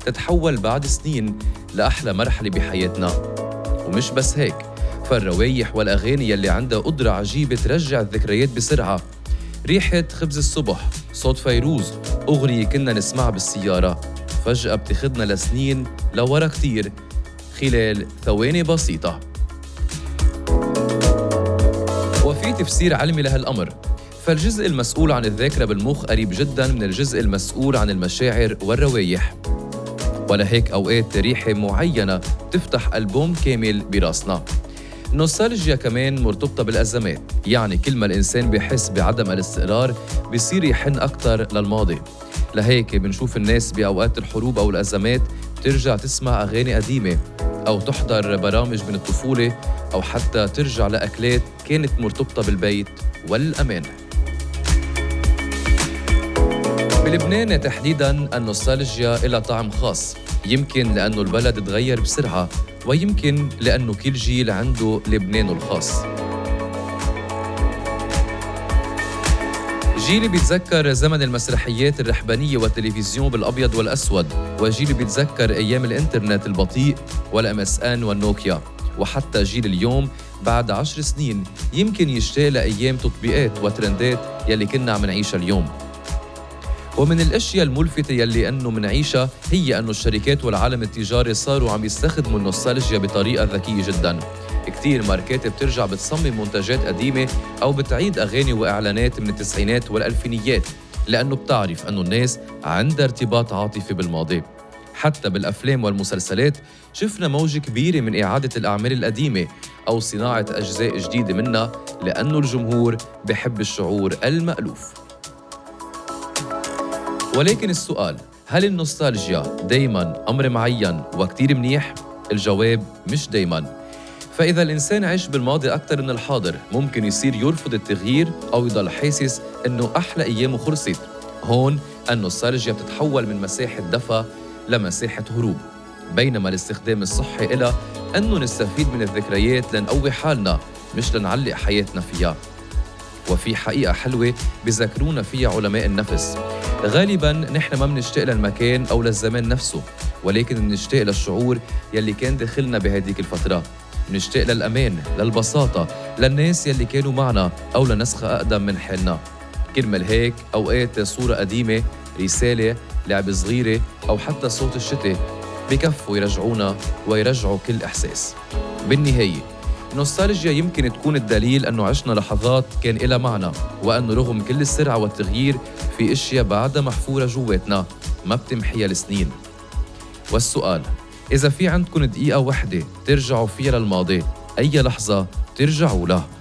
تتحول بعد سنين لأحلى مرحلة بحياتنا. ومش بس هيك، فالروايح والأغاني يلي عندها قدرة عجيبة ترجع الذكريات بسرعة. ريحة خبز الصبح، صوت فيروز، أغنية كنا نسمعها بالسيارة، فجأة بتاخدنا لسنين لورا كتير خلال ثواني بسيطة. وفي تفسير علمي لهالأمر، فالجزء المسؤول عن الذاكرة بالمخ قريب جداً من الجزء المسؤول عن المشاعر والروايح. ولهيك أوقات ريحة معينة تفتح ألبوم كامل براسنا. النوستالجيا كمان مرتبطة بالأزمات، يعني كل ما الإنسان بيحس بعدم الاستقرار بيصير يحن أكتر للماضي. لهيك بنشوف الناس بأوقات الحروب أو الأزمات بترجع تسمع أغاني قديمة أو تحضر برامج من الطفولة أو حتى ترجع لأكلات كانت مرتبطة بالبيت والأمان. بلبنان تحديداً النوستالجيا إلها طعم خاص، يمكن لأنه البلد تغير بسرعة، ويمكن لأنه كل جيل عنده لبنانه الخاص. جيل بيتذكر زمن المسرحيات الرحبانية والتلفزيون بالأبيض والأسود، وجيل بيتذكر أيام الإنترنت البطيء والMSN والنوكيا، وحتى جيل اليوم بعد 10 سنين يمكن يشتاق لأيام تطبيقات وترندات يلي كنا عم نعيشها اليوم. ومن الأشياء الملفتة يلي أنه منعيشها هي أنه الشركات والعالم التجاري صاروا عم يستخدموا النوستالجيا بطريقة ذكية جداً. كتير ماركات بترجع بتصمم منتجات قديمة أو بتعيد أغاني وإعلانات من التسعينات والألفينيات، لأنه بتعرف أنه الناس عندها ارتباط عاطفي بالماضي. حتى بالأفلام والمسلسلات شفنا موجة كبيرة من إعادة الأعمال القديمة أو صناعة أجزاء جديدة منها، لأنه الجمهور بحب الشعور المألوف. ولكن السؤال، هل النوستالجيا دايماً أمر معين وكتير منيح؟ الجواب مش دايماً. فإذا الإنسان عاش بالماضي أكثر من الحاضر ممكن يصير يرفض التغيير أو يضل حاسس إنه أحلى أيامه خلصت. هون النوستالجيا بتتحول من مساحة دفى لمساحة هروب، بينما الاستخدام الصحي إلها أنه نستفيد من الذكريات لنقوي حالنا مش لنعلق حياتنا فيها. وفي حقيقة حلوة بذكرونا فيها علماء النفس، غالباً نحن ما منشتاق للمكان أو للزمان نفسه، ولكن منشتاق للشعور يلي كان داخلنا بهديك الفترة. منشتاق للأمان، للبساطة، للناس يلي كانوا معنا أو لنسخة أقدم من حالنا. كرمال هيك أوقات صورة قديمة، رسالة، لعبة صغيرة أو حتى صوت الشتاء بكفوا يرجعونا ويرجعوا كل إحساس. بالنهاية النوستالجيا يمكن تكون الدليل أنه عشنا لحظات كان إلها معنى، وأنه رغم كل السرعة والتغيير في أشياء بعدها محفورة جواتنا ما بتمحيها السنين. والسؤال، إذا في عندكم دقيقة واحدة ترجعوا فيها للماضي، أي لحظة ترجعوا له؟